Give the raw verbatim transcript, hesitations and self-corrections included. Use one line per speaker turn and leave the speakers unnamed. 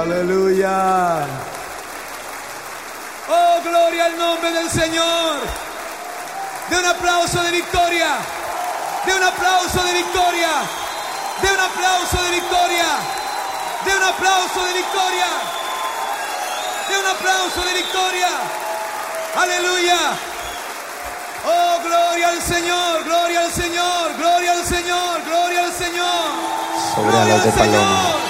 Aleluya. Oh, gloria al nombre del Señor. De un aplauso de victoria. De un aplauso de victoria. De un aplauso de victoria. De un aplauso de victoria. De un aplauso de victoria. Aleluya. Oh, gloria al Señor, gloria al Señor, gloria al Señor, gloria al Señor.
Sobre alas de paloma.